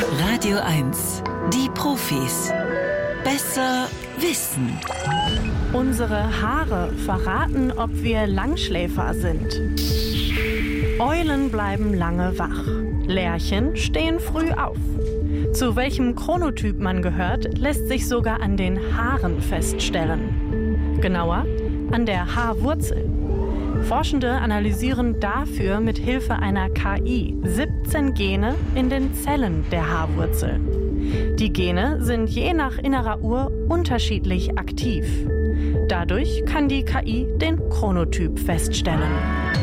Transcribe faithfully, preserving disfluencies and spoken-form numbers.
Radio eins, die Profis. Besser wissen. Unsere Haare verraten, ob wir Langschläfer sind. Eulen bleiben lange wach. Lerchen stehen früh auf. Zu welchem Chronotyp man gehört, lässt sich sogar an den Haaren feststellen. Genauer, an der Haarwurzel. Forschende analysieren dafür mit Hilfe einer K I siebzehn Gene in den Zellen der Haarwurzel. Die Gene sind je nach innerer Uhr unterschiedlich aktiv. Dadurch kann die K I den Chronotyp feststellen.